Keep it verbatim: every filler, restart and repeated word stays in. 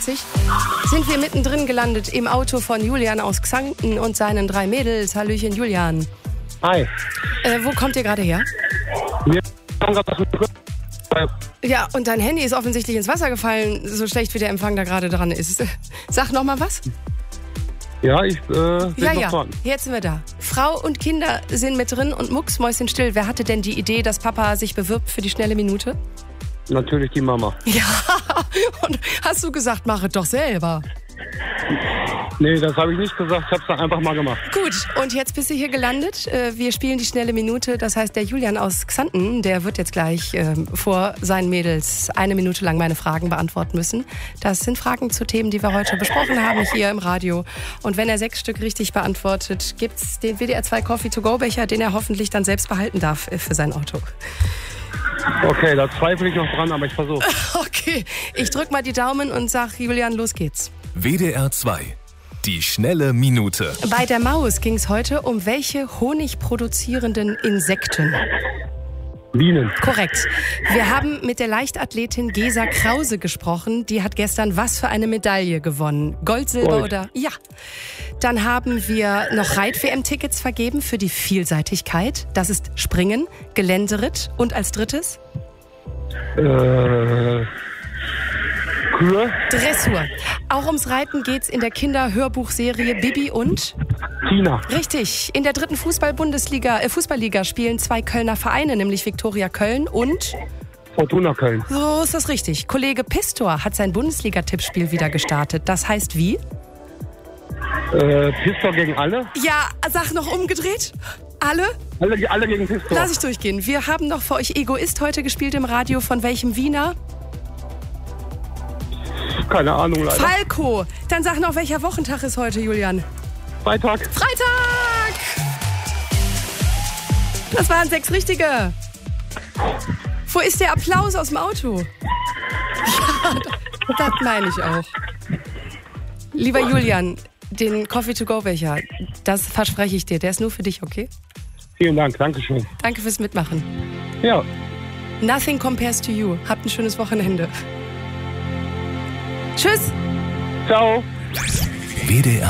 Sind wir mittendrin gelandet im Auto von Julian aus Xanten und seinen drei Mädels. Hallöchen, Julian. Hi. Äh, wo kommt ihr gerade her? Wir kommen gerade aus dem Grund. Ja, und dein Handy ist offensichtlich ins Wasser gefallen, so schlecht wie der Empfang da gerade dran ist. Sag noch mal was. Ja, ich äh, bin Ja, noch ja, dran. jetzt sind wir da. Frau und Kinder sind mit drin und mucksmäuschenstill. Wer hatte denn die Idee, dass Papa sich bewirbt für die schnelle Minute? Natürlich die Mama. Ja, und hast du gesagt, mach es doch selber. Nee, das habe ich nicht gesagt, ich habe es dann einfach mal gemacht. Gut, und jetzt bist du hier gelandet. Äh, Wir spielen die schnelle Minute. Das heißt, der Julian aus Xanten, der wird jetzt gleich ähm, vor seinen Mädels eine Minute lang meine Fragen beantworten müssen. Das sind Fragen zu Themen, die wir heute besprochen haben hier im Radio. Und wenn er sechs Stück richtig beantwortet, gibt's den W D R zwei Coffee to go Becher, den er hoffentlich dann selbst behalten darf äh, für sein Auto. Okay, da zweifle ich noch dran, aber ich versuche. Okay, ich drück mal die Daumen und sag, Julian, los geht's. W D R zwei. Die schnelle Minute. Bei der Maus ging es heute um welche honigproduzierenden Insekten? Bienen. Korrekt. Wir haben mit der Leichtathletin Gesa Krause gesprochen. Die hat gestern was für eine Medaille gewonnen? Gold, Silber Gold. oder? Ja. Dann haben wir noch Reit-W M-Tickets vergeben für die Vielseitigkeit. Das ist Springen, Geländeritt und als drittes? Äh, Kühe. Dressur. Auch ums Reiten geht's in der Kinderhörbuchserie Bibi und? Tina. Richtig. In der dritten Fußball-Bundesliga, äh, Fußballliga spielen zwei Kölner Vereine, nämlich Viktoria Köln und? Fortuna Köln. So ist das richtig. Kollege Pistor hat sein Bundesliga-Tippspiel wieder gestartet. Das heißt wie? Äh, Pistor gegen alle. Ja, sag noch umgedreht. Alle? Alle, alle gegen Pistor. Lass ich durchgehen. Wir haben noch für euch Egoist heute gespielt im Radio. Von welchem Wiener? Keine Ahnung, leider. Falco. Dann sag noch, welcher Wochentag ist heute, Julian? Freitag. Freitag! Das waren sechs richtige. Wo ist der Applaus aus dem Auto? Ja, das meine ich auch. Lieber Julian, den Coffee-to-go-Becher, das verspreche ich dir, der ist nur für dich, okay? Vielen Dank, danke schön. Danke fürs Mitmachen. Ja. Nothing compares to you. Habt ein schönes Wochenende. Tschüss! Ciao. W D R